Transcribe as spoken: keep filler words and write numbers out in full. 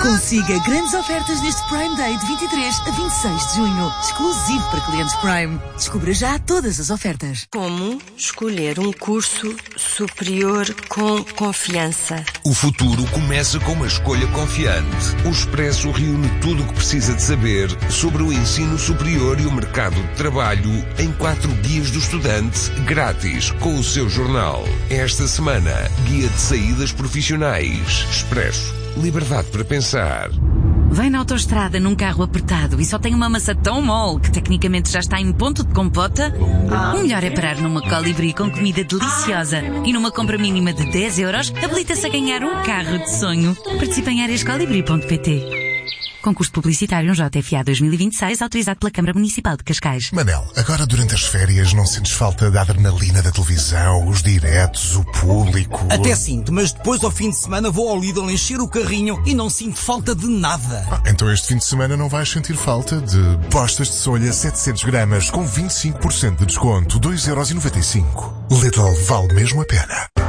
Consiga grandes ofertas neste Prime Day de vinte e três a vinte e seis de junho. Exclusivo para clientes Prime. Descubra já todas as ofertas. Como escolher um curso superior com confiança? O futuro começa com uma escolha confiante. O Expresso reúne tudo o que precisa de saber sobre o ensino superior e o mercado de trabalho em quatro guias do estudante grátis com o seu jornal. Esta semana, guia de saídas profissionais. Expresso. Liberdade para pensar. Vem na autoestrada num carro apertado e só tem uma massa tão mole que tecnicamente já está em ponto de compota? O melhor é parar numa Colibri com comida deliciosa e numa compra mínima de dez euros habilita-se a ganhar um carro de sonho. Participe em áreas colibri ponto pt. Concurso publicitário J F A dois mil e vinte e seis, autorizado pela Câmara Municipal de Cascais. Manel, agora durante as férias não sentes falta da adrenalina da televisão, os diretos, o público? Até sinto, mas depois ao fim de semana vou ao Lidl encher o carrinho e não sinto falta de nada. Ah, então este fim de semana não vais sentir falta de postas de solha setecentos gramas com vinte e cinco por cento de desconto, dois euros e noventa e cinco. Lidl vale mesmo a pena.